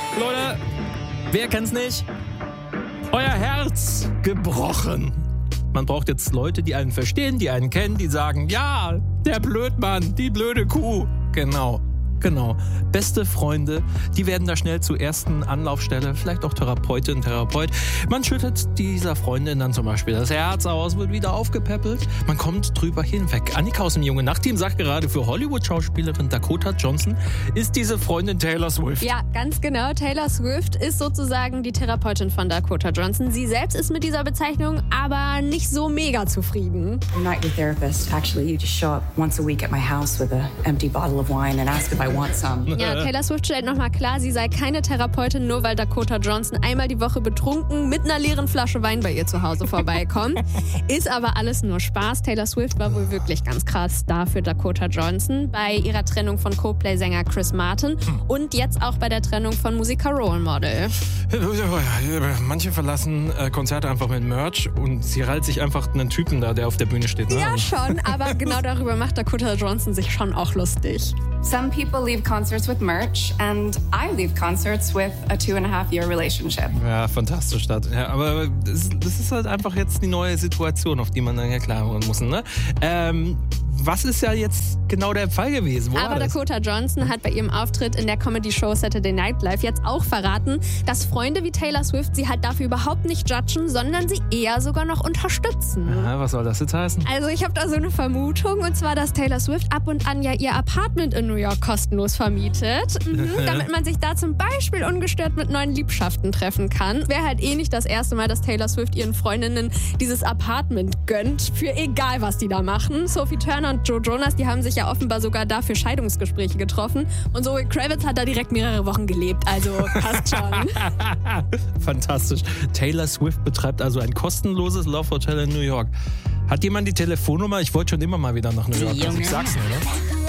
Leute, wer kennt's nicht? Euer Herz gebrochen. Man braucht jetzt Leute, die einen verstehen, die einen kennen, die sagen, ja, der Blödmann, die blöde Kuh. Genau. Beste Freunde, die werden da schnell zur ersten Anlaufstelle, vielleicht auch Therapeutin, Therapeut. Man schüttet dieser Freundin dann zum Beispiel das Herz aus, wird wieder aufgepäppelt. Man kommt drüber hinweg. Annika aus dem Junge Nachtteam sagt gerade, für Hollywood-Schauspielerin Dakota Johnson ist diese Freundin Taylor Swift. Ja, ganz genau. Taylor Swift ist sozusagen die Therapeutin von Dakota Johnson. Sie selbst ist mit dieser Bezeichnung aber nicht so mega zufrieden. I'm not your therapist. Actually, you just show up once a week at my house with an empty bottle of wine and ask if I want some. Ja, Taylor Swift stellt nochmal klar, sie sei keine Therapeutin, nur weil Dakota Johnson einmal die Woche betrunken mit einer leeren Flasche Wein bei ihr zu Hause vorbeikommt. Ist aber alles nur Spaß. Taylor Swift war wohl wirklich ganz krass da für Dakota Johnson bei ihrer Trennung von Coldplay-Sänger Chris Martin und jetzt auch bei der Trennung von Musiker Role Model. Manche verlassen Konzerte einfach mit Merch und sie reilt sich einfach einen Typen da, der auf der Bühne steht. Ne? Ja, schon, aber genau darüber macht Dakota Johnson sich schon auch lustig. Some people leave concerts with merch, and I leave concerts with a 2.5-year relationship. Ja, fantastisch. Ja, aber das ist halt einfach jetzt die neue Situation, auf die man dann ja klar werden muss. Ne? Was ist ja jetzt genau der Fall gewesen? Aber Dakota Johnson hat bei ihrem Auftritt in der Comedy-Show Saturday Night Live jetzt auch verraten, dass Freunde wie Taylor Swift sie halt dafür überhaupt nicht judgen, sondern sie eher sogar noch unterstützen. Ja, was soll das jetzt heißen? Also ich habe da so eine Vermutung, und zwar, dass Taylor Swift ab und an ja ihr Apartment in New York kostenlos vermietet, damit man sich da zum Beispiel ungestört mit neuen Liebschaften treffen kann. Wäre halt nicht das erste Mal, dass Taylor Swift ihren Freundinnen dieses Apartment gönnt, für egal was die da machen. Sophie Turner und Joe Jonas, die haben sich ja offenbar sogar dafür Scheidungsgespräche getroffen. Und Zoe Kravitz hat da direkt mehrere Wochen gelebt, also passt schon. Fantastisch. Taylor Swift betreibt also ein kostenloses Love Hotel in New York. Hat jemand die Telefonnummer? Ich wollte schon immer mal wieder nach New York. Also ich sag's nur, ne?